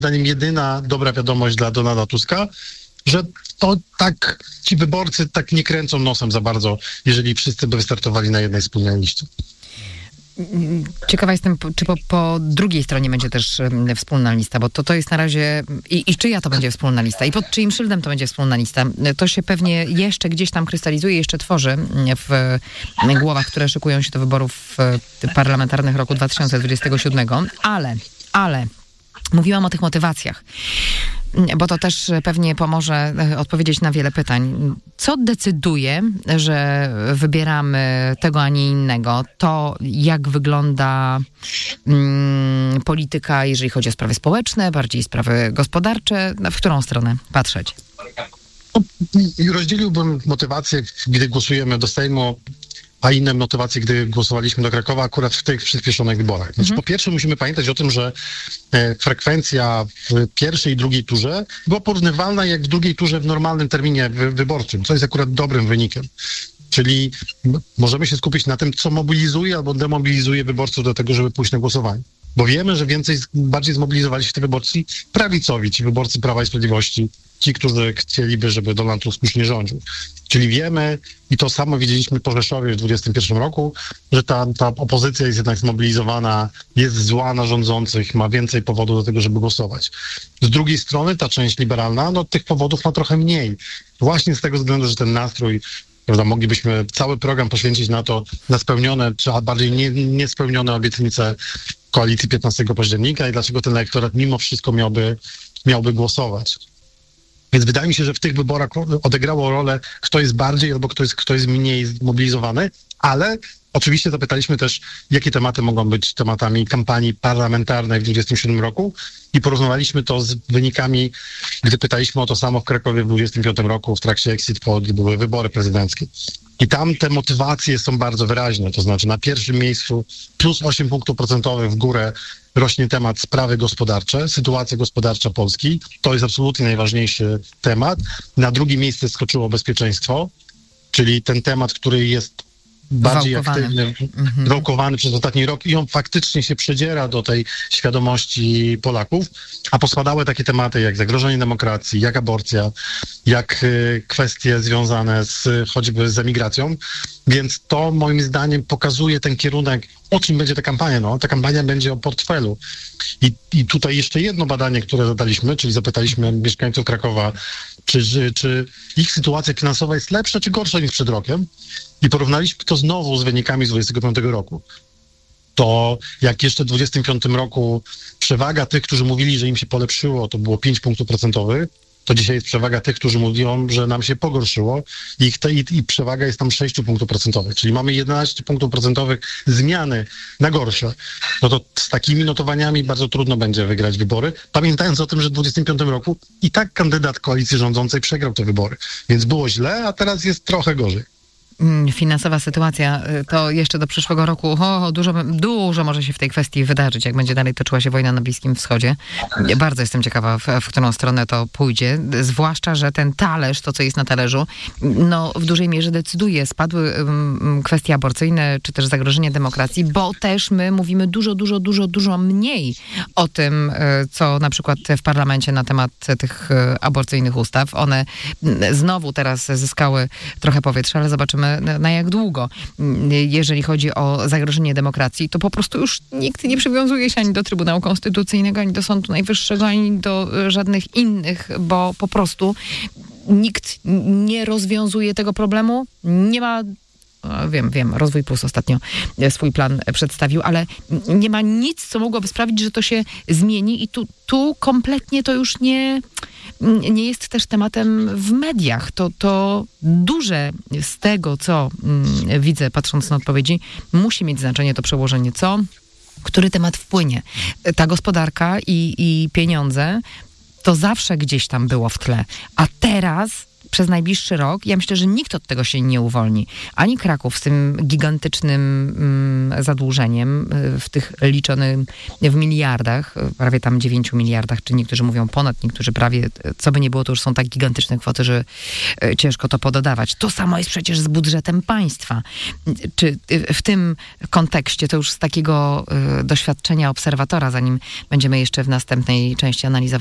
zdaniem jedyna dobra wiadomość dla Donalda Tuska, że to tak ci wyborcy tak nie kręcą nosem za bardzo, jeżeli wszyscy by wystartowali na jednej wspólnej liście. Ciekawa jestem, czy po drugiej stronie będzie też wspólna lista, bo to jest na razie... I czyja to będzie wspólna lista? I pod czyim szyldem to będzie wspólna lista? To się pewnie jeszcze gdzieś tam krystalizuje, jeszcze tworzy w głowach, które szykują się do wyborów parlamentarnych roku 2027, ale mówiłam o tych motywacjach, bo to też pewnie pomoże odpowiedzieć na wiele pytań. Co decyduje, że wybieramy tego, a nie innego? To, jak wygląda polityka, jeżeli chodzi o sprawy społeczne, bardziej sprawy gospodarcze? W którą stronę patrzeć? Rozdzieliłbym motywację, gdy głosujemy do Sejmu, a inne motywacje, gdy głosowaliśmy do Krakowa, akurat w tych przyspieszonych wyborach. Znaczy, po pierwsze musimy pamiętać o tym, że frekwencja w pierwszej i drugiej turze była porównywalna jak w drugiej turze w normalnym terminie wyborczym, co jest akurat dobrym wynikiem. Czyli możemy się skupić na tym, co mobilizuje albo demobilizuje wyborców do tego, żeby pójść na głosowanie. Bo wiemy, że bardziej zmobilizowali się te wyborcy prawicowi, ci wyborcy Prawa i Sprawiedliwości, ci, którzy chcieliby, żeby Donald Tusk już nie rządził. Czyli wiemy, i to samo widzieliśmy po Rzeszowie w 2021 roku, że ta opozycja jest jednak zmobilizowana, jest zła na rządzących, ma więcej powodów do tego, żeby głosować. Z drugiej strony ta część liberalna, tych powodów ma trochę mniej. Właśnie z tego względu, że ten nastrój, prawda, moglibyśmy cały program poświęcić na spełnione, czy bardziej niespełnione obietnice koalicji 15 października i dlaczego ten elektorat mimo wszystko miałby głosować. Więc wydaje mi się, że w tych wyborach odegrało rolę, kto jest bardziej albo kto jest mniej zmobilizowany, ale oczywiście zapytaliśmy też, jakie tematy mogą być tematami kampanii parlamentarnej w 2027 roku i porównywaliśmy to z wynikami, gdy pytaliśmy o to samo w Krakowie w 2025 roku w trakcie exit poll, gdy były wybory prezydenckie. I tam te motywacje są bardzo wyraźne, to znaczy na pierwszym miejscu plus 8 punktów procentowych w górę rośnie temat sprawy gospodarcze, sytuacja gospodarcza Polski. To jest absolutnie najważniejszy temat. Na drugim miejsce skoczyło bezpieczeństwo, czyli ten temat, który jest bardziej aktywny, wałkowany przez ostatni rok i on faktycznie się przedziera do tej świadomości Polaków, a pospadały takie tematy jak zagrożenie demokracji, jak aborcja, jak kwestie związane choćby z emigracją, więc to moim zdaniem pokazuje ten kierunek, o czym będzie ta kampania. Ta kampania będzie o portfelu. I tutaj jeszcze jedno badanie, które zadaliśmy, czyli zapytaliśmy mieszkańców Krakowa, czy ich sytuacja finansowa jest lepsza czy gorsza niż przed rokiem i porównaliśmy to znowu z wynikami z 2025 roku. To jak jeszcze w 2025 roku przewaga tych, którzy mówili, że im się polepszyło, to było 5 punktów procentowych, to dzisiaj jest przewaga tych, którzy mówią, że nam się pogorszyło i przewaga jest tam 6 punktów procentowych, czyli mamy 11 punktów procentowych zmiany na gorsze. No to z takimi notowaniami bardzo trudno będzie wygrać wybory, pamiętając o tym, że w 2025 roku i tak kandydat koalicji rządzącej przegrał te wybory, więc było źle, a teraz jest trochę gorzej. Finansowa sytuacja, to jeszcze do przyszłego roku dużo może się w tej kwestii wydarzyć, jak będzie dalej toczyła się wojna na Bliskim Wschodzie. Bardzo jestem ciekawa, w którą stronę to pójdzie, zwłaszcza, że ten talerz, to co jest na talerzu, w dużej mierze decyduje. Spadły kwestie aborcyjne, czy też zagrożenie demokracji, bo też my mówimy dużo mniej o tym, co na przykład w parlamencie na temat tych aborcyjnych ustaw. One znowu teraz zyskały trochę powietrza, ale zobaczymy, na jak długo. Jeżeli chodzi o zagrożenie demokracji, to po prostu już nikt nie przywiązuje się ani do Trybunału Konstytucyjnego, ani do Sądu Najwyższego, ani do żadnych innych, bo po prostu nikt nie rozwiązuje tego problemu. Nie ma... Wiem, Rozwój Plus ostatnio swój plan przedstawił, ale nie ma nic, co mogłoby sprawić, że to się zmieni i tu kompletnie to już nie jest też tematem w mediach. To duże z tego, co widzę, patrząc na odpowiedzi, musi mieć znaczenie to przełożenie, który temat wpłynie. Ta gospodarka i pieniądze to zawsze gdzieś tam było w tle, a teraz przez najbliższy rok, ja myślę, że nikt od tego się nie uwolni. Ani Kraków z tym gigantycznym zadłużeniem, w tych liczonym w miliardach, prawie tam 9 miliardach, czy niektórzy mówią ponad, niektórzy prawie, co by nie było, to już są tak gigantyczne kwoty, że ciężko to pododawać. To samo jest przecież z budżetem państwa. Czy w tym kontekście, to już z takiego doświadczenia obserwatora, zanim będziemy jeszcze w następnej części analizować